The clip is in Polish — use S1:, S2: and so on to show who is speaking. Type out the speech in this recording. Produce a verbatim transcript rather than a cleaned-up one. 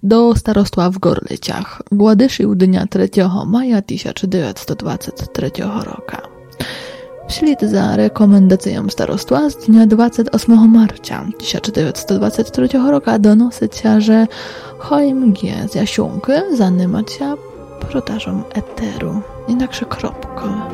S1: До староства в Горлицях Гладишів дня третього мая tysiąc dziewięćset dwudziestego trzeciego roku. Wślid za rekomendacją starostwa z dnia dwudziestego ósmego marca tysiąc dziewięćset dwudziestego trzeciego roku donosić się, że H M G z Jasiunky zajmować się prodażą eteru, inaksze kropka.